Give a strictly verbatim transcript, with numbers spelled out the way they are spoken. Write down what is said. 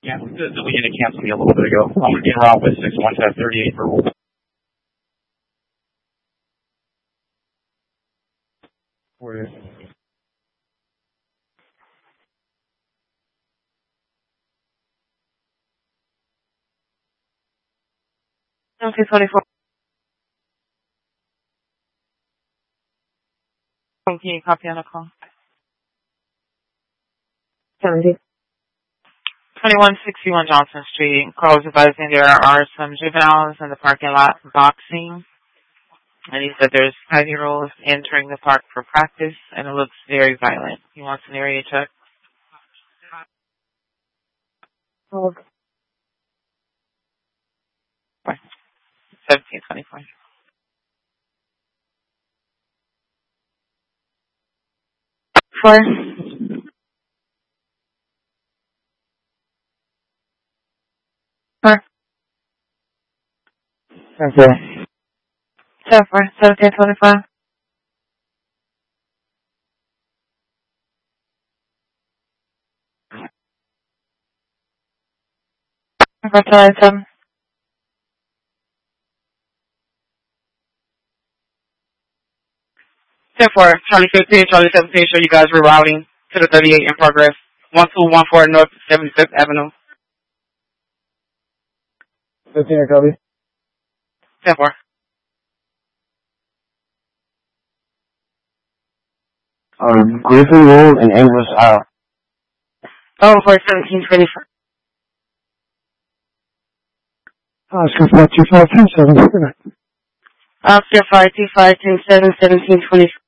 Yeah, the, the unit canceled me a little bit ago. I'm in route with six one five thirty-eight verbal. Where is it? Okay, twenty-four. Can you copy on the call? seventy. twenty-one sixty-one Johnson Street. Calls advising there are some juveniles in the parking lot boxing. And he said there's five-year-olds entering the park for practice, and it looks very violent. He wants an area check. Hold. seventeen twenty-four. Four. Four. Okay. Seven four. Seventeen twenty-five. Four seven. ten four, Charlie fifteen, Charlie seventeen, show you guys rerouting to the thirty-eight in progress. one two one four North seventy-fifth Avenue. fifteen or copy. ten four. Um, Griffin Road and English Isle. Oh, four seventeen twenty-four. Oscar five two five ten seven. Oscar five two five ten seven seventeen twenty-four.